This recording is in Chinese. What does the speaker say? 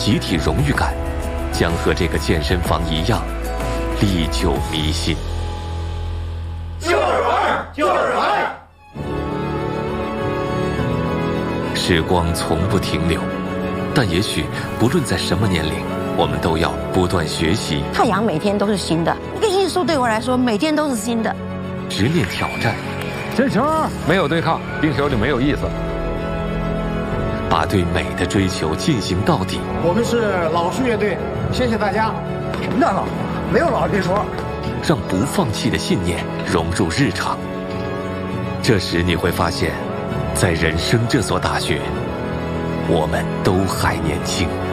集体荣誉感，将和这个健身房一样，历久弥新。 就是玩，就是玩。 时光从不停留，但也许不论在什么年龄，我们都要不断学习。 太阳每天都是新的，一个艺术对我来说，每天都是新的。 直面挑战， 进球，没有对抗，冰球就没有意思。 把对美的追求进行到底。 我们是老树乐队，谢谢大家。 那老没有老别说， 让不放弃的信念融入日常。这时你会发现，在人生这所大学，我们都还年轻。